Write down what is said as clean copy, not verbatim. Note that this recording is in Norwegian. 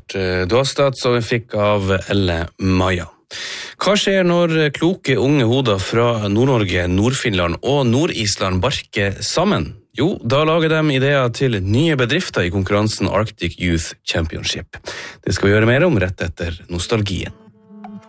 hørt Dåstad, som vi fikk av Elle Maja. Hva skjer når kloke unge hoder fra Nord-Norge, Nord-Finland og Nord-Island barker sammen? Jo, da lager de ideer til nye bedrifter i konkurransen Arctic Youth Championship. Det skal vi gjøre mer om rett etter nostalgien.